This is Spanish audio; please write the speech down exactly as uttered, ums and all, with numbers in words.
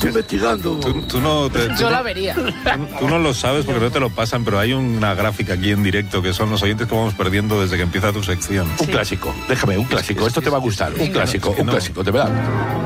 estoy investigando. Tú, tú no te, tú Yo la no- vería. Tú, tú no lo sabes porque no te lo pasan, pero hay una gráfica aquí en directo que son los oyentes que vamos perdiendo desde que empieza tu sección. Un clásico, déjame, un clásico. Esto te va a gustar. Un clásico, es que un no. clásico, de verdad.